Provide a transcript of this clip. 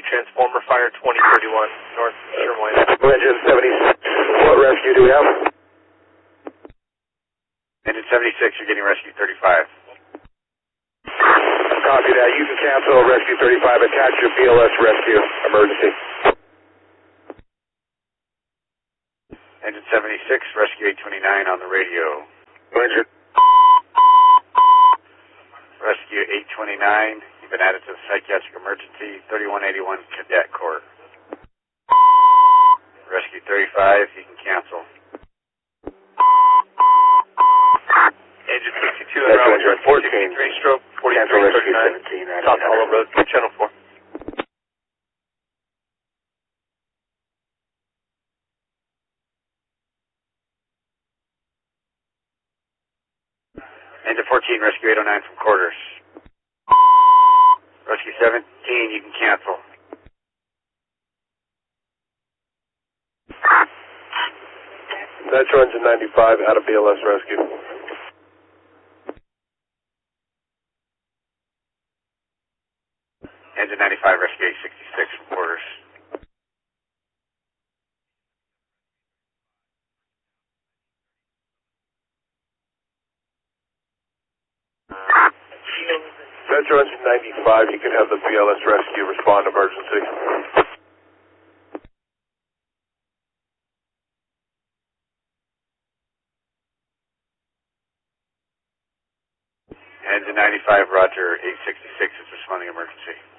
transformer fire 2031 North Sherman Lane. Engine 76, what rescue do we have? Engine 76, you're getting rescue 35. Copy that. You can cancel rescue 35. Attach your BLS rescue emergency. Engine 76, rescue 829 on the radio. Engine. Rescue 829, you've been added to the psychiatric emergency, 3181 Cadet Court. Rescue 35, you can cancel. Engine 62 and Robert Jones 14, 63 stroke 4339, Top Hollow Road, Channel 4. Engine 14, rescue 809 from quarters. Rescue 17, you can cancel. Metro Engine 95 out of BLS rescue. Engine 95, rescue 866 from quarters. Metro Engine 95, you can have the BLS rescue respond emergency. Engine 95, roger, 866 is responding emergency.